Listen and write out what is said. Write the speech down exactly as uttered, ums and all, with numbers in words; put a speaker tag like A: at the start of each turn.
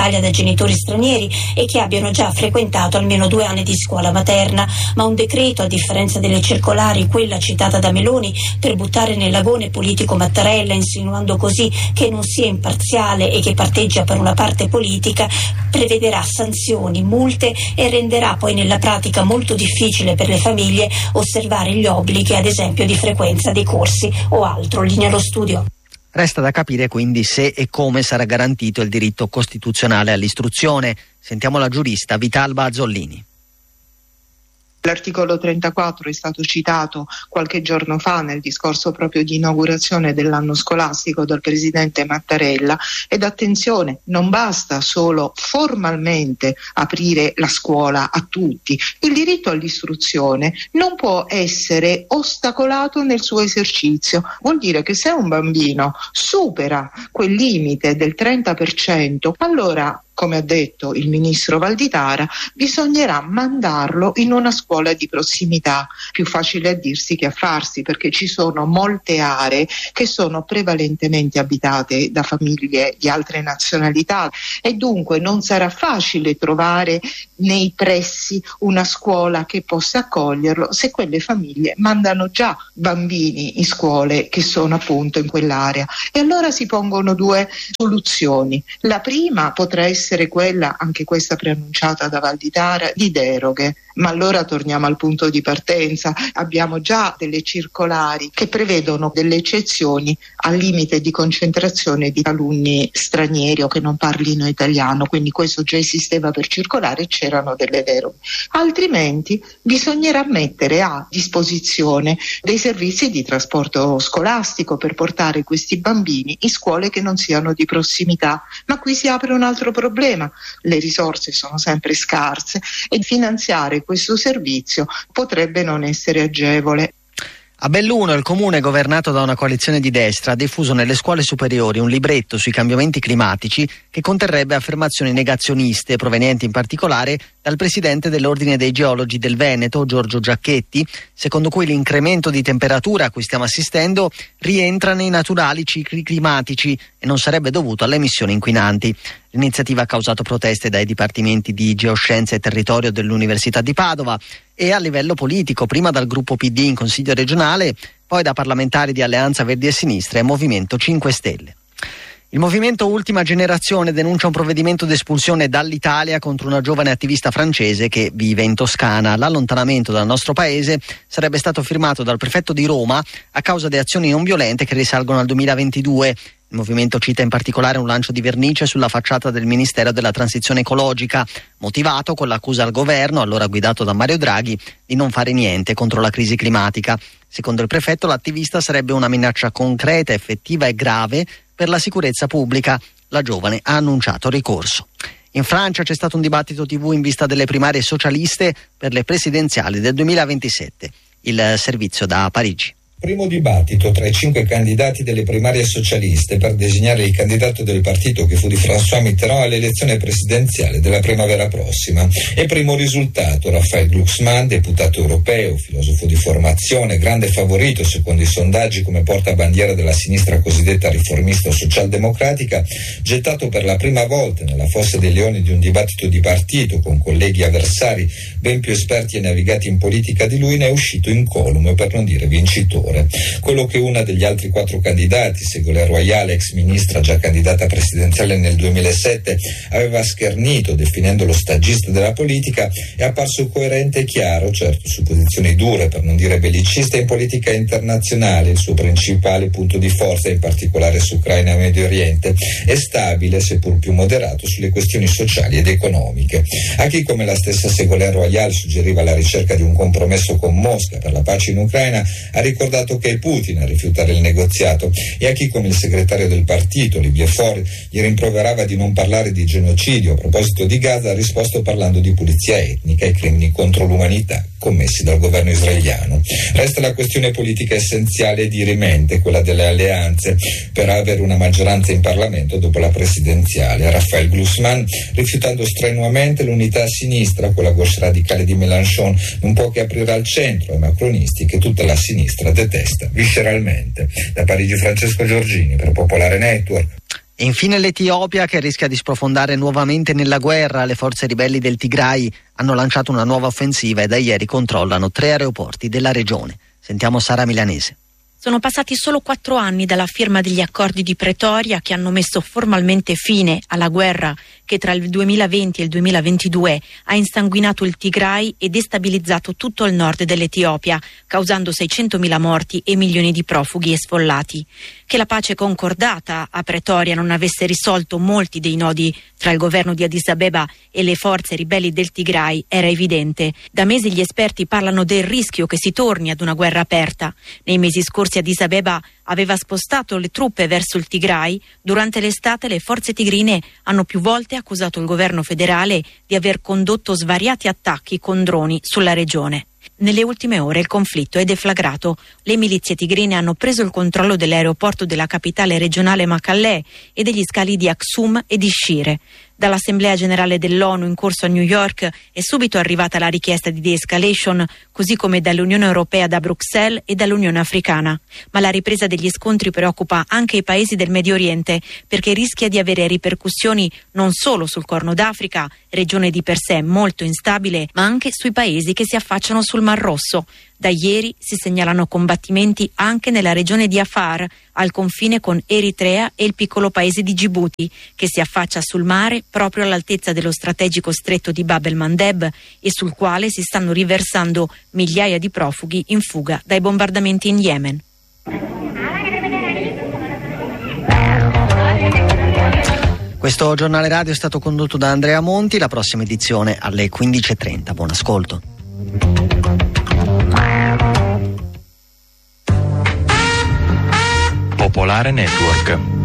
A: da genitori stranieri e che abbiano già frequentato almeno due anni di scuola materna, ma un decreto, a differenza delle circolari, quella citata da Meloni, per buttare nell'agone politico Mattarella, insinuando così che non sia imparziale e che parteggia per una parte politica, prevederà sanzioni, multe e renderà poi nella pratica molto difficile per le famiglie osservare gli obblighi, ad esempio di frequenza dei corsi o altro. Linea allo studio.
B: Resta da capire quindi se e come sarà garantito il diritto costituzionale all'istruzione. Sentiamo la giurista Vitalba Azzollini.
C: L'articolo trentaquattro è stato citato qualche giorno fa nel discorso proprio di inaugurazione dell'anno scolastico dal presidente Mattarella, ed attenzione, non basta solo formalmente aprire la scuola a tutti, il diritto all'istruzione non può essere ostacolato nel suo esercizio. Vuol dire che se un bambino supera quel limite del trenta per cento, allora, come ha detto il ministro Valditara, bisognerà mandarlo in una scuola di prossimità. Più facile a dirsi che a farsi, perché ci sono molte aree che sono prevalentemente abitate da famiglie di altre nazionalità e dunque non sarà facile trovare nei pressi una scuola che possa accoglierlo se quelle famiglie mandano già bambini in scuole che sono appunto in quell'area. E allora si pongono due soluzioni. La prima potrà essere quella, anche questa preannunciata da Valditara, di deroghe. Ma allora torniamo al punto di partenza. Abbiamo già delle circolari che prevedono delle eccezioni al limite di concentrazione di alunni stranieri o che non parlino italiano, quindi questo già esisteva per circolare e c'erano delle deroghe. Altrimenti bisognerà mettere a disposizione dei servizi di trasporto scolastico per portare questi bambini in scuole che non siano di prossimità. Ma qui si apre un altro problema: le risorse sono sempre scarse e finanziare questo servizio potrebbe non essere agevole.
B: A Belluno il comune, governato da una coalizione di destra, ha diffuso nelle scuole superiori un libretto sui cambiamenti climatici che conterrebbe affermazioni negazioniste, provenienti in particolare dal presidente dell'Ordine dei Geologi del Veneto, Giorgio Giacchetti, secondo cui l'incremento di temperatura a cui stiamo assistendo rientra nei naturali cicli climatici e non sarebbe dovuto alle emissioni inquinanti. L'iniziativa ha causato proteste dai dipartimenti di Geoscienze e Territorio dell'Università di Padova e a livello politico, prima dal gruppo P D in Consiglio regionale, poi da parlamentari di Alleanza Verdi e Sinistra e Movimento cinque Stelle. Il movimento Ultima Generazione denuncia un provvedimento d'espulsione dall'Italia contro una giovane attivista francese che vive in Toscana. L'allontanamento dal nostro paese sarebbe stato firmato dal prefetto di Roma a causa di azioni non violente che risalgono al duemilaventidue. Il movimento cita in particolare un lancio di vernice sulla facciata del Ministero della Transizione Ecologica, motivato con l'accusa al governo, allora guidato da Mario Draghi, di non fare niente contro la crisi climatica. Secondo il prefetto, l'attivista sarebbe una minaccia concreta, effettiva e grave per la sicurezza pubblica. La giovane ha annunciato ricorso. In Francia c'è stato un dibattito tivù in vista delle primarie socialiste per le presidenziali del duemilaventisette. Il servizio da Parigi.
D: Primo dibattito tra i cinque candidati delle primarie socialiste per designare il candidato del partito che fu di François Mitterrand all'elezione presidenziale della primavera prossima. E primo risultato: Raphaël Glucksmann, deputato europeo, filosofo di formazione, grande favorito secondo i sondaggi come portabandiera della sinistra cosiddetta riformista o socialdemocratica, gettato per la prima volta nella fossa dei leoni di un dibattito di partito con colleghi avversari ben più esperti e navigati in politica di lui, ne è uscito incolume, per non dire vincitore. Quello che una degli altri quattro candidati, Ségolène Royal, ex ministra già candidata presidenziale nel duemilasette, aveva schernito definendo lo stagista della politica, è apparso coerente e chiaro, certo su posizioni dure per non dire belliciste in politica internazionale, il suo principale punto di forza in particolare su Ucraina e Medio Oriente, è stabile seppur più moderato sulle questioni sociali ed economiche. A chi come la stessa Ségolène Royal suggeriva la ricerca di un compromesso con Mosca per la pace in Ucraina, ha ricordato che è Putin a rifiutare il negoziato, e a chi come il segretario del partito, Olivier Faure, gli rimproverava di non parlare di genocidio a proposito di Gaza, ha risposto parlando di pulizia etnica e crimini contro l'umanità commessi dal governo israeliano. Resta la questione politica essenziale e dirimente, quella delle alleanze, per avere una maggioranza in Parlamento dopo la presidenziale. Raphaël Glucksmann, rifiutando strenuamente l'unità a sinistra, quella gauche radicale di Mélenchon, non può che aprire al centro ai macronisti che tutta la sinistra detesta visceralmente. Da Parigi Francesco Giorgini per Popolare Network.
B: E infine l'Etiopia, che rischia di sprofondare nuovamente nella guerra. Le forze ribelli del Tigray hanno lanciato una nuova offensiva e da ieri controllano tre aeroporti della regione. Sentiamo Sara Milanese.
E: Sono passati solo quattro anni dalla firma degli accordi di Pretoria che hanno messo formalmente fine alla guerra che tra il duemilaventi e il duemilaventidue ha insanguinato il Tigray e destabilizzato tutto il nord dell'Etiopia, causando seicentomila morti e milioni di profughi e sfollati. Che la pace concordata a Pretoria non avesse risolto molti dei nodi tra il governo di Addis Abeba e le forze ribelli del Tigray era evidente. Da mesi gli esperti parlano del rischio che si torni ad una guerra aperta. Nei mesi scorsi Addis Abeba aveva spostato le truppe verso il Tigray. Durante l'estate le forze tigrine hanno più volte accusato il governo federale di aver condotto svariati attacchi con droni sulla regione. Nelle ultime ore il conflitto è deflagrato. Le milizie tigrine hanno preso il controllo dell'aeroporto della capitale regionale Mekelle e degli scali di Aksum e di Shire. Dall'Assemblea Generale dell'ONU in corso a New York è subito arrivata la richiesta di de-escalation, così come dall'Unione Europea, da Bruxelles e dall'Unione Africana. Ma la ripresa degli scontri preoccupa anche i paesi del Medio Oriente, perché rischia di avere ripercussioni non solo sul Corno d'Africa, regione di per sé molto instabile, ma anche sui paesi che si affacciano sul Mar Rosso. Da ieri si segnalano combattimenti anche nella regione di Afar, al confine con Eritrea e il piccolo paese di Djibouti, che si affaccia sul mare proprio all'altezza dello strategico stretto di Bab el-Mandeb e sul quale si stanno riversando migliaia di profughi in fuga dai bombardamenti in Yemen.
B: Questo giornale radio è stato condotto da Andrea Monti. La prossima edizione alle quindici e trenta. Buon ascolto.
F: Popolare Network.